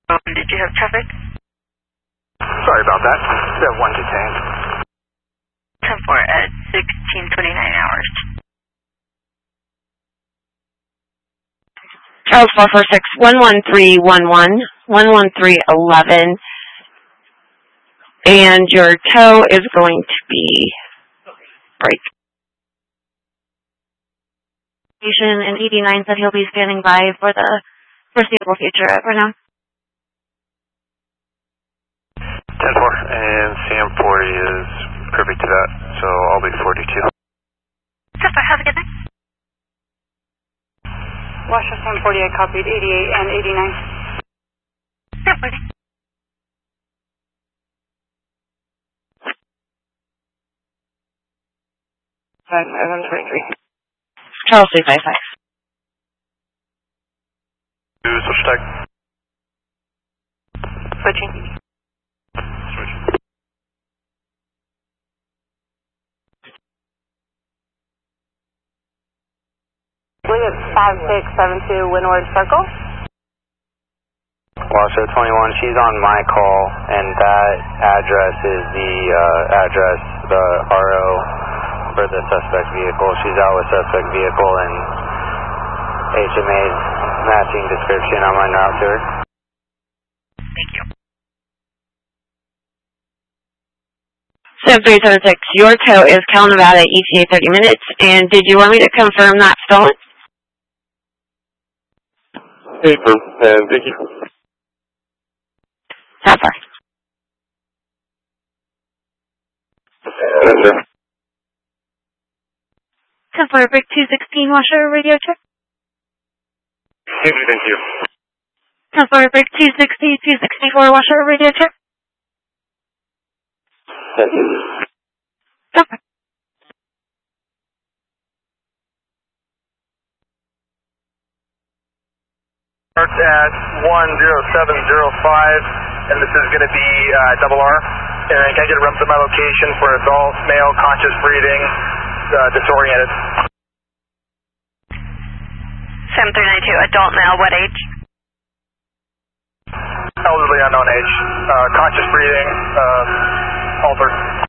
Did you have traffic? Sorry about that. We have one detained. 10-4 at 16:29 hours. Charles 446 11311 11311, and your tow is going to be break. And 89 said he'll be standing by for the foreseeable future. Over now. 10-4, and CM40 is perfect to that, so I'll be 42. 10-4, have a good night. Washington 48 copied 88 and 89. 10-4. Charles 355. Switch tag. Switching. Switch. William 5672 Windward Circle. Washoe 21, she's on my call, and that address is the address, the RO for the suspect vehicle. She's out with suspect vehicle and HMA matching description. I'm on route to her. Thank you. 7376, your tow is Cal Nevada ETA 30 minutes, and did you want me to confirm that stolen? Hey, and thank you. How far? Yes, sir. 10-4, break 216, Washoe radio check. Thank you. 10-4, break 260, 264, Washoe radio check. Thank you. Okay. Starts at 10705, and this is going to be double R. And then can I get a run to my location for adult, male, conscious breathing, disoriented? 7392, adult male, what age? Elderly, unknown age. Conscious breathing, altered.